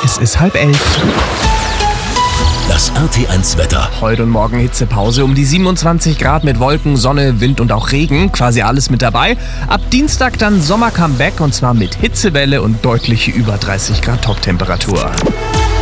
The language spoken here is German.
Es ist 10:30. Das RT1 Wetter. Heute und morgen Hitzepause um die 27 Grad mit Wolken, Sonne, Wind und auch Regen. Quasi alles mit dabei. Ab Dienstag dann Sommer-Comeback und zwar mit Hitzewelle und deutlich über 30 Grad Toptemperatur.